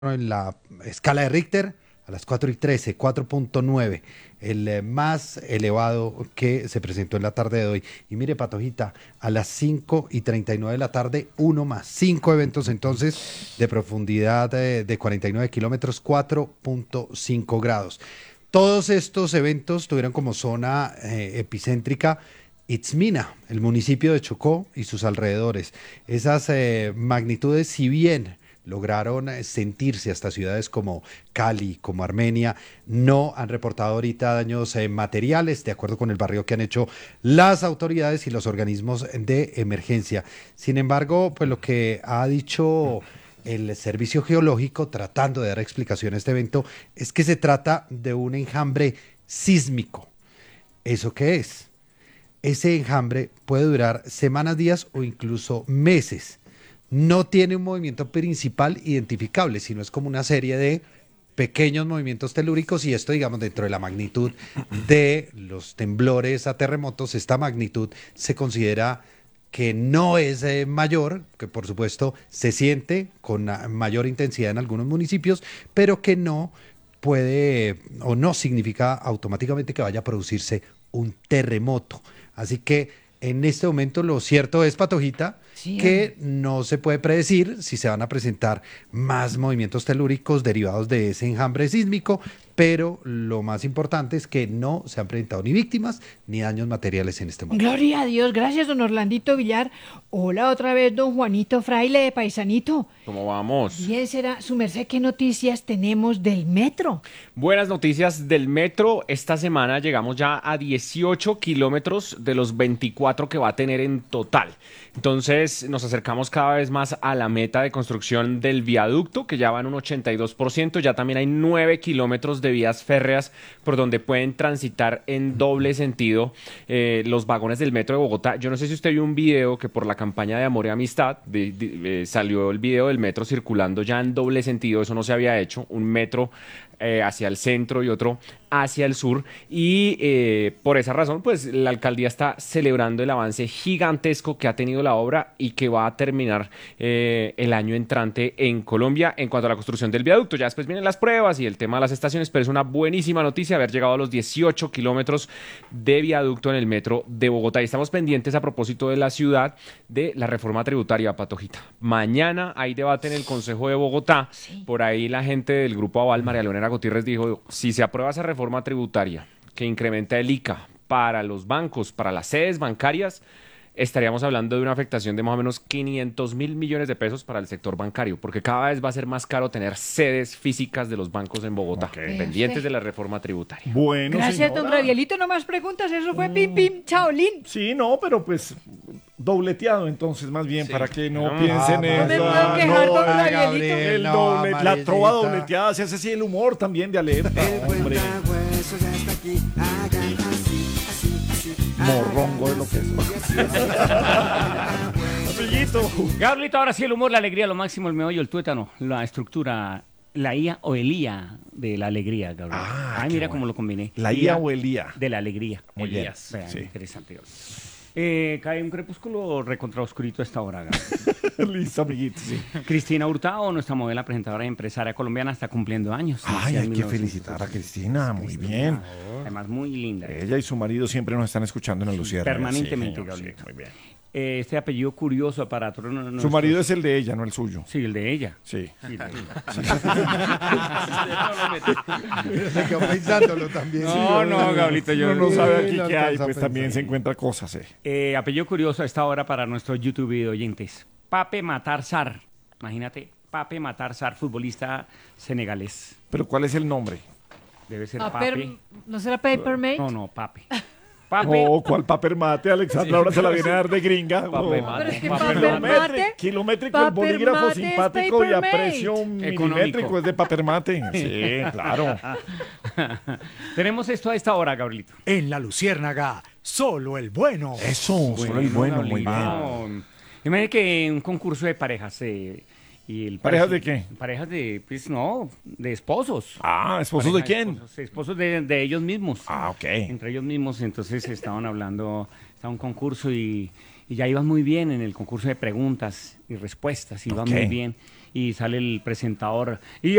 en la escala de Richter a las 4:13, 4.9, el más elevado que se presentó en la tarde de hoy. Y mire, Patojita, a las 5:39 de la tarde, uno más. 5 eventos entonces de profundidad de 49 kilómetros, 4.5 grados. Todos estos eventos tuvieron como zona epicéntrica Itzmina, el municipio de Chocó y sus alrededores. Esas magnitudes, si bien lograron sentirse hasta ciudades como Cali, como Armenia, no han reportado ahorita daños materiales, de acuerdo con el barrio que han hecho las autoridades y los organismos de emergencia. Sin embargo, pues lo que ha dicho el Servicio Geológico, tratando de dar explicación a este evento, es que se trata de un enjambre sísmico. ¿Eso qué es? Ese enjambre puede durar semanas, días o incluso meses. No tiene un movimiento principal identificable, sino es como una serie de pequeños movimientos telúricos, y esto, digamos, dentro de la magnitud de los temblores a terremotos, esta magnitud se considera que no es mayor, que por supuesto se siente con mayor intensidad en algunos municipios, pero que no puede o no significa automáticamente que vaya a producirse un terremoto. Así que en este momento lo cierto es, Patojita, Sí, que no se puede predecir si se van a presentar más movimientos telúricos derivados de ese enjambre sísmico, pero lo más importante es que no se han presentado ni víctimas ni daños materiales en este momento. gloria a Dios, gracias, don Orlandito Villar. Hola otra vez, don Juanito Fraile de Paisanito. ¿Cómo vamos? Bien será, su merced, ¿qué noticias tenemos del metro? Buenas noticias del metro. Esta semana llegamos ya a 18 kilómetros de los 24 que va a tener en total. Entonces nos acercamos cada vez más a la meta de construcción del viaducto, que ya va en un 82%. Ya también hay 9 kilómetros de vías férreas por donde pueden transitar en doble sentido los vagones del metro de Bogotá. Yo no sé si usted vio un video que por la campaña de Amor y Amistad salió el video del metro circulando ya en doble sentido. Eso no se había hecho. Un metro hacia el centro y otro hacia el sur, y por esa razón pues la alcaldía está celebrando el avance gigantesco que ha tenido la obra y que va a terminar el año entrante en Colombia en cuanto a la construcción del viaducto. Ya después vienen las pruebas y el tema de las estaciones, pero es una buenísima noticia haber llegado a los 18 kilómetros de viaducto en el metro de Bogotá. Y estamos pendientes, a propósito de la ciudad, de la reforma tributaria, Patojita. Mañana hay debate en el Consejo de Bogotá. Sí. Por ahí la gente del Grupo Aval, María Leonera Gutiérrez, dijo: si se aprueba esa reforma tributaria que incrementa el ICA para los bancos, para las sedes bancarias, estaríamos hablando de una afectación de más o menos 500.000 millones de pesos para el sector bancario, porque cada vez va a ser más caro tener sedes físicas de los bancos en Bogotá, pendientes de la reforma tributaria. Bueno, Gracias, señora. don Gabrielito, no más preguntas, eso fue pim pim, chaolín. Sí, no, pero pues dobleteado entonces, más bien, Sí. para que no Ah, piensen no en me eso. puedo quejar, don Gabrielito. El no, doble, la Marecita. trova dobleteada, se hace así el humor también de alerta, hombre. Morrongo de lo que es. Amiguito. Gabrielito, ahora sí el humor, la alegría, lo máximo, el meollo, el tuétano, la estructura, la IA o el IA de la alegría, Gabriel. Ah, Ay, qué mira bueno. cómo lo combiné. La IA o el IA. De la alegría. Muy bien, Elías. Vean, sí. interesante. Cae un crepúsculo recontra oscurito a esta hora, Gabriel. Listo, amiguito, sí. Cristina Hurtado, nuestra modelo, presentadora y empresaria colombiana, está cumpliendo años. Ay, Nació en hay que 1900. felicitar a Cristina, muy bien. Además, muy linda. Ella y su marido siempre nos están escuchando en la Lucierna. Permanentemente, Sí, señor, sí, Gabrielito. muy bien. Este apellido curioso para todos Su nuestros- marido es el de ella, no el suyo. Sí, el de ella. Sí. Sí, de ella. Se quedó pensándolo también. No, no, Gabrielito, yo Uno no sabe aquí no qué hay, alcanza a pues también pensar. se encuentra cosas, Apellido curioso a esta hora para nuestros YouTube y oyentes. Pape Matar Sarr. Imagínate, Pape Matar Sarr, futbolista senegalés. Pero ¿cuál es el nombre? Debe ser Paper, Pape. ¿no será Papermate? No, Pape. Pape. Oh, ¿cuál paper mate, Alexandra? Ahora se la viene a dar de gringa. Paper Oh. mate. Pero es que Paper paper mate. mate, Kilométrico, el paper bolígrafo mate es simpático y a paper precio mate. milimétrico es de paper mate. Sí, claro. Tenemos esto a esta hora, Gabrielito. En la Luciérnaga, solo el bueno. Eso, solo el bueno, muy bien. Imagínate que un concurso de parejas. Y el ¿Parejas de qué? Parejas de, pues no, de esposos. Ah, ¿esposos de Pareja quién? Esposos de ellos mismos. Ah, ok. Entre ellos mismos, entonces estaban hablando, estaba un concurso y ya iban muy bien en el concurso de preguntas y respuestas, iban Ok. muy bien. y sale el presentador. Y